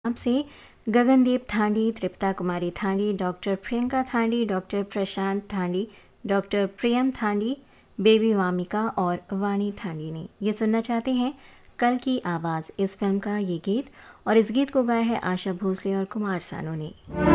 आपसे गगनदीप थांडी, तृप्ता कुमारी थांडी, doctor Priyanka थांडी, doctor प्रशांत थांडी, doctor प्रियम थांडी, baby Wamiqa और वाणी थांडी ने ये सुनना चाहते हैं कल की आवाज़ इस फिल्म का ये गीत। और इस गीत को गाया है आशा भोसले और कुमार सानू ने।